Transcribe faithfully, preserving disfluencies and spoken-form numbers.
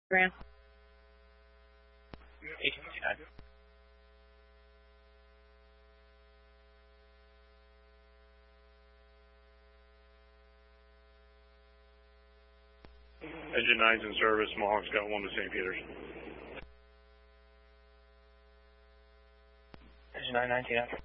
Graham. eighteen fifty-nine. Engine nine's in service, Mohawk's got one to Saint Peter's. Engine nine nineteen after.